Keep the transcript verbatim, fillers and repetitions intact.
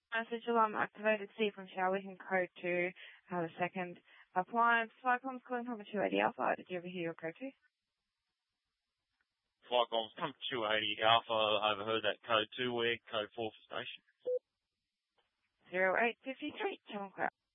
Message alarm activated. C from Showick and code two. Uh, the second appliance. Flycom's calling from a two eighty Alpha. Did you ever hear your code two? Flycom's from two eighty Alpha. Overheard that code two. Where code four for station. zero eight five three. Channel clear.